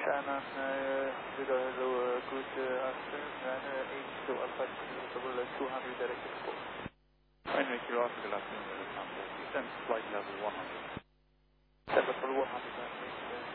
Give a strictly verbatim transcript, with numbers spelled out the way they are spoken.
Shannon, uh, with a lower good uh, afternoon, runner eight to Alpha Kilo two hundred directed course. Runway Kilo Alpha, good afternoon, Alpha, descend flight level one hundred. Level one hundred.